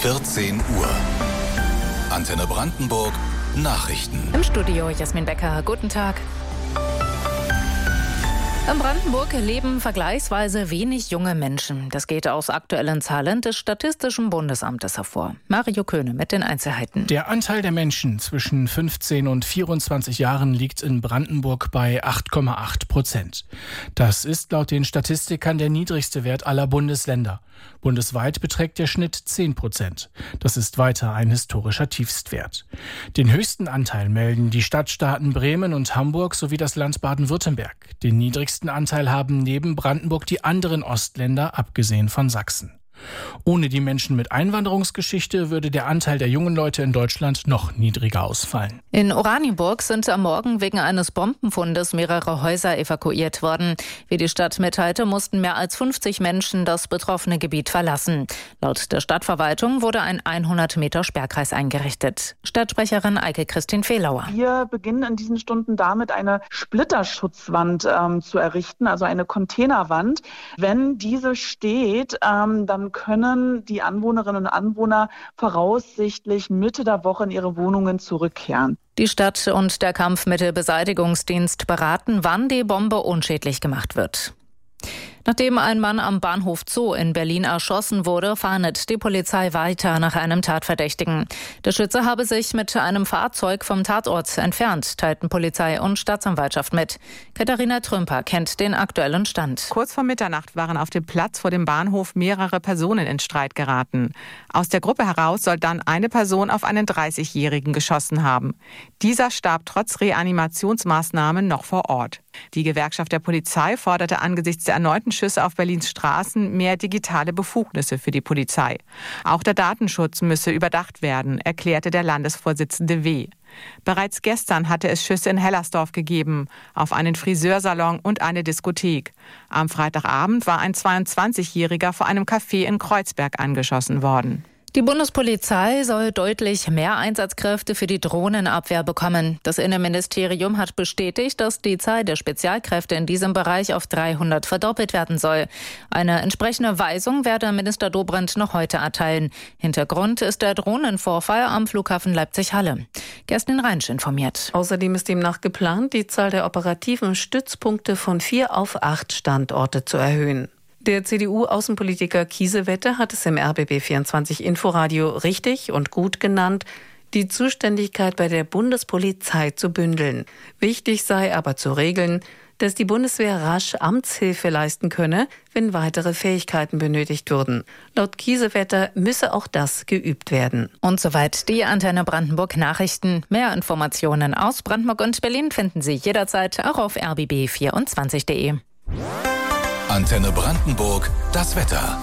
14 Uhr. Antenne Brandenburg Nachrichten. Im Studio Jasmin Becker. Guten Tag. In Brandenburg leben vergleichsweise wenig junge Menschen. Das geht aus aktuellen Zahlen des Statistischen Bundesamtes hervor. Mario Köhne mit den Einzelheiten. Der Anteil der Menschen zwischen 15 und 24 Jahren liegt in Brandenburg bei 8,8%. Das ist laut den Statistikern der niedrigste Wert aller Bundesländer. Bundesweit beträgt der Schnitt 10%. Das ist weiter ein historischer Tiefstwert. Den höchsten Anteil melden die Stadtstaaten Bremen und Hamburg sowie das Land Baden-Württemberg. Den niedrigsten Anteil haben neben Brandenburg die anderen Ostländer, abgesehen von Sachsen. Ohne die Menschen mit Einwanderungsgeschichte würde der Anteil der jungen Leute in Deutschland noch niedriger ausfallen. In Oranienburg sind am Morgen wegen eines Bombenfundes mehrere Häuser evakuiert worden. Wie die Stadt mitteilte, mussten mehr als 50 Menschen das betroffene Gebiet verlassen. Laut der Stadtverwaltung wurde ein 100-Meter-Sperrkreis eingerichtet. Stadtsprecherin Eike-Christine Fehlauer. Wir beginnen in diesen Stunden damit, eine Splitterschutzwand zu errichten, also eine Containerwand. Wenn diese steht, dann können die Anwohnerinnen und Anwohner voraussichtlich Mitte der Woche in ihre Wohnungen zurückkehren. Die Stadt und der Kampfmittelbeseitigungsdienst beraten, wann die Bombe unschädlich gemacht wird. Nachdem ein Mann am Bahnhof Zoo in Berlin erschossen wurde, fahndet die Polizei weiter nach einem Tatverdächtigen. Der Schütze habe sich mit einem Fahrzeug vom Tatort entfernt, teilten Polizei und Staatsanwaltschaft mit. Katharina Trümper kennt den aktuellen Stand. Kurz vor Mitternacht waren auf dem Platz vor dem Bahnhof mehrere Personen in Streit geraten. Aus der Gruppe heraus soll dann eine Person auf einen 30-Jährigen geschossen haben. Dieser starb trotz Reanimationsmaßnahmen noch vor Ort. Die Gewerkschaft der Polizei forderte angesichts der erneuten Schüsse auf Berlins Straßen mehr digitale Befugnisse für die Polizei. Auch der Datenschutz müsse überdacht werden, erklärte der Landesvorsitzende W. Bereits gestern hatte es Schüsse in Hellersdorf gegeben, auf einen Friseursalon und eine Diskothek. Am Freitagabend war ein 22-Jähriger vor einem Café in Kreuzberg angeschossen worden. Die Bundespolizei soll deutlich mehr Einsatzkräfte für die Drohnenabwehr bekommen. Das Innenministerium hat bestätigt, dass die Zahl der Spezialkräfte in diesem Bereich auf 300 verdoppelt werden soll. Eine entsprechende Weisung werde Minister Dobrindt noch heute erteilen. Hintergrund ist der Drohnenvorfall am Flughafen Leipzig-Halle. Kerstin Reinsch informiert. Außerdem ist demnach geplant, die Zahl der operativen Stützpunkte von 4 auf 8 Standorte zu erhöhen. Der CDU-Außenpolitiker Kiesewetter hat es im RBB24 Inforadio richtig und gut genannt, die Zuständigkeit bei der Bundespolizei zu bündeln. Wichtig sei aber zu regeln, dass die Bundeswehr rasch Amtshilfe leisten könne, wenn weitere Fähigkeiten benötigt würden. Laut Kiesewetter müsse auch das geübt werden. Und soweit die Antenne Brandenburg Nachrichten. Mehr Informationen aus Brandenburg und Berlin finden Sie jederzeit auch auf rbb24.de. Antenne Brandenburg, das Wetter.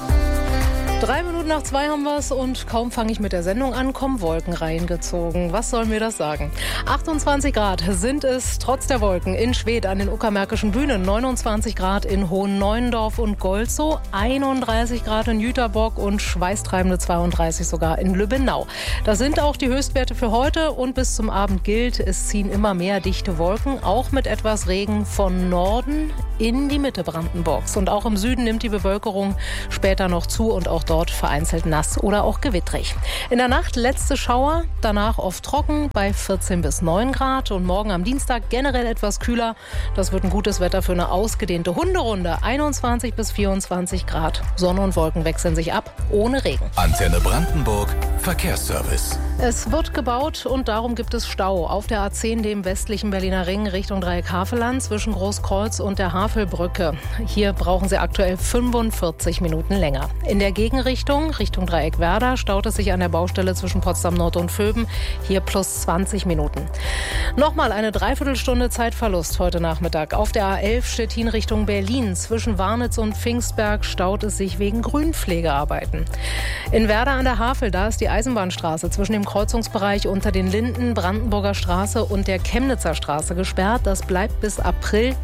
2:03 haben wir es und kaum fange ich mit der Sendung an, kommen Wolken reingezogen. Was soll mir das sagen? 28 Grad sind es trotz der Wolken in Schwedt an den Uckermärkischen Bühnen, 29 Grad in Hohen-Neuendorf und Golzow, 31 Grad in Jüterbock und schweißtreibende 32 sogar in Lübbenau. Das sind auch die Höchstwerte für heute und bis zum Abend gilt, es ziehen immer mehr dichte Wolken, auch mit etwas Regen von Norden in die Mitte Brandenburgs. Und auch im Süden nimmt die Bewölkerung später noch zu und auch dort vereinzelt nass oder auch gewittrig. In der Nacht letzte Schauer, danach oft trocken bei 14 bis 9 Grad und morgen am Dienstag generell etwas kühler. Das wird ein gutes Wetter für eine ausgedehnte Hunderunde. 21 bis 24 Grad. Sonne und Wolken wechseln sich ab, ohne Regen. Antenne Brandenburg, Verkehrsservice. Es wird gebaut und darum gibt es Stau auf der A10, dem westlichen Berliner Ring, Richtung Dreieck Havelland, zwischen Großkreuz und der Havelbrücke. Hier brauchen Sie aktuell 45 Minuten länger. In der Gegenrichtung, Richtung Dreieck Werder, staut es sich an der Baustelle zwischen Potsdam Nord und Vöben. Hier plus 20 Minuten. Nochmal eine Dreiviertelstunde Zeitverlust heute Nachmittag. Auf der A11 Stettin Richtung Berlin. Zwischen Warnitz und Pfingstberg staut es sich wegen Grünpflegearbeiten. In Werder an der Havel, da ist die Eisenbahnstraße zwischen dem Kreuzungsbereich unter den Linden, Brandenburger Straße und der Chemnitzer Straße gesperrt. Das bleibt bis April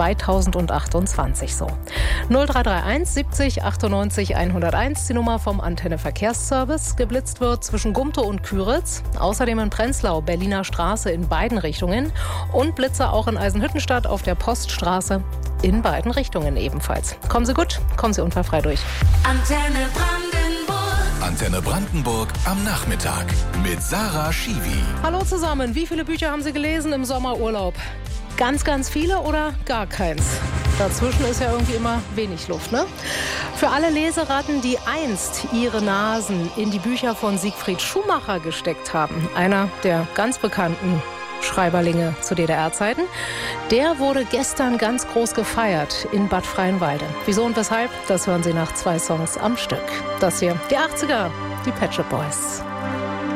2028 so. 0331 70 98 101, die Nummer vom Antenne Verkehrsservice. Geblitzt wird zwischen Gumtow und Küritz. Außerdem in Prenzlau, Berliner Straße in beiden Richtungen. Und Blitzer auch in Eisenhüttenstadt auf der Poststraße in beiden Richtungen ebenfalls. Kommen Sie gut, kommen Sie unfallfrei durch. Antenne Brandenburg. Antenne Brandenburg am Nachmittag mit Sarah Schiwi. Hallo zusammen, wie viele Bücher haben Sie gelesen im Sommerurlaub? Ganz, ganz viele oder gar keins? Dazwischen ist ja irgendwie immer wenig Luft, ne? Für alle Leseratten, die einst ihre Nasen in die Bücher von Siegfried Schumacher gesteckt haben, einer der ganz bekannten Schreiberlinge zu DDR-Zeiten, der wurde gestern ganz groß gefeiert in Bad Freienwalde. Wieso und weshalb, das hören Sie nach 2 Songs am Stück. Das hier, die 80er, die Pet Shop Boys.